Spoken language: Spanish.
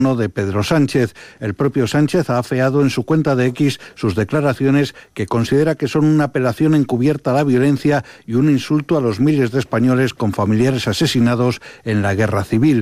de Pedro Sánchez. El propio Sánchez ha afeado en su cuenta de X sus declaraciones, que considera que son una apelación encubierta a la violencia y un insulto a los miles de españoles con familiares asesinados en la guerra civil.